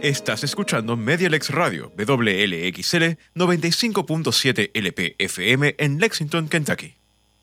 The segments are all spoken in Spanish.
Estás escuchando Medialex Radio, WLXL 95.7 LP-FM en Lexington, Kentucky.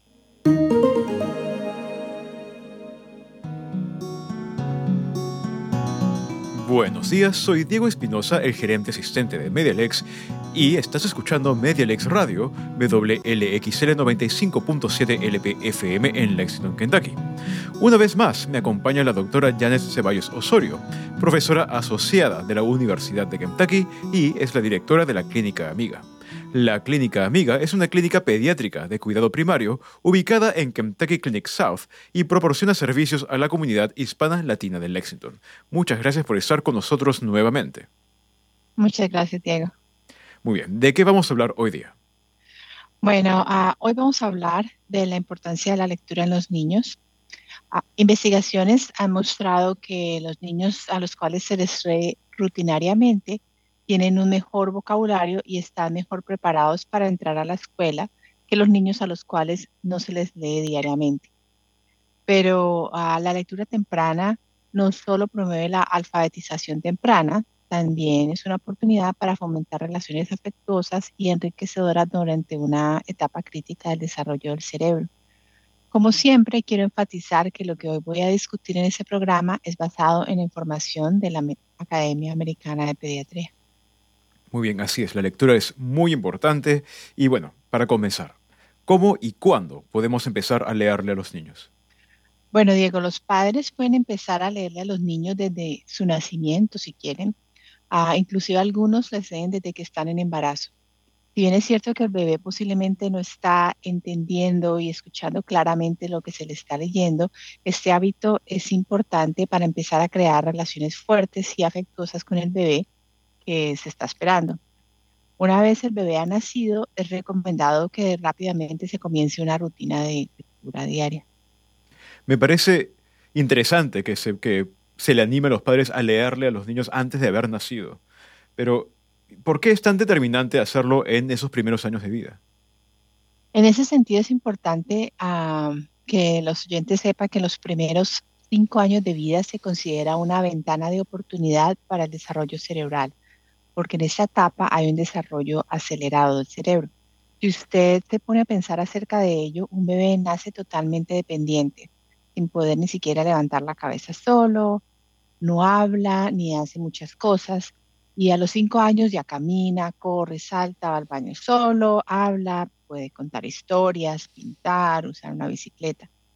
Buenos días, soy Diego Espinosa, el gerente asistente de Medialex, y estás escuchando Medialex Radio, WLXL 95.7 LP-FM en Lexington, Kentucky. Una vez más, me acompaña la doctora Janet Ceballos Osorio, profesora asociada de la Universidad de Kentucky y es la directora de la Clínica Amiga. La Clínica Amiga es una clínica pediátrica de cuidado primario ubicada en Kentucky Clinic South y proporciona servicios a la comunidad hispana latina de Lexington. Muchas gracias por estar con nosotros nuevamente. Muchas gracias, Diego. Muy bien, ¿de qué vamos a hablar hoy día? Bueno, hoy vamos a hablar de la importancia de la lectura en los niños. Investigaciones han mostrado que los niños a los cuales se les lee rutinariamente tienen un mejor vocabulario y están mejor preparados para entrar a la escuela que los niños a los cuales no se les lee diariamente. Pero la lectura temprana no solo promueve la alfabetización temprana, también es una oportunidad para fomentar relaciones afectuosas y enriquecedoras durante una etapa crítica del desarrollo del cerebro. Como siempre, quiero enfatizar que lo que hoy voy a discutir en este programa es basado en información de la Academia Americana de Pediatría. Muy bien, así es, la lectura es muy importante y bueno, para comenzar, ¿cómo y cuándo podemos empezar a leerle a los niños? Bueno, Diego, los padres pueden empezar a leerle a los niños desde su nacimiento, si quieren. Inclusive algunos les leen desde que están en embarazo. Si bien es cierto que el bebé posiblemente no está entendiendo y escuchando claramente lo que se le está leyendo, este hábito es importante para empezar a crear relaciones fuertes y afectuosas con el bebé que se está esperando. Una vez el bebé ha nacido, es recomendado que rápidamente se comience una rutina de lectura diaria. Me parece interesante que se le anime a los padres a leerle a los niños antes de haber nacido, pero ¿por qué es tan determinante hacerlo en esos primeros años de vida? En ese sentido es importante que los oyentes sepan que los primeros 5 años de vida se considera una ventana de oportunidad para el desarrollo cerebral, porque en esa etapa hay un desarrollo acelerado del cerebro. Si usted se pone a pensar acerca de ello, un bebé nace totalmente dependiente, sin poder ni siquiera levantar la cabeza solo, no habla ni hace muchas cosas. Y a los 5 años ya camina, corre, salta, va al baño solo, habla, puede contar historias, pintar, usar una bicicleta.